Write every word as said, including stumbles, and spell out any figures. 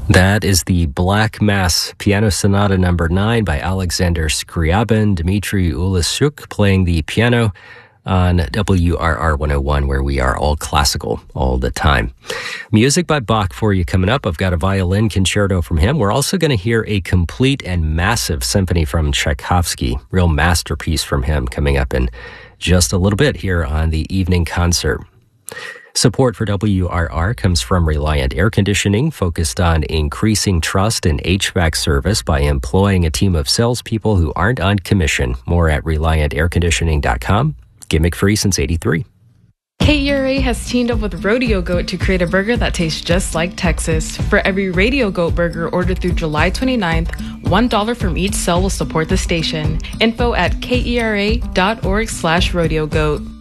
That is the Black Mass Piano Sonata number nine by Alexander Scriabin, Dmitry Ulysyuk playing the piano on W R R one oh one, where we are all classical all the time. Music by Bach for you coming up. I've got a violin concerto from him. We're also going to hear a complete and massive symphony from Tchaikovsky, real masterpiece from him, coming up in just a little bit here on the evening concert. Support for W R R comes from Reliant Air Conditioning, focused on increasing trust in H V A C service by employing a team of salespeople who aren't on commission. More at reliant air conditioning dot com. Gimmick-free since eighty-three. K E R A has teamed up with Rodeo Goat to create a burger that tastes just like Texas. For every Radio Goat burger ordered through July twenty-ninth, one dollar from each sale will support the station. Info at kera dot org slash rodeo goat.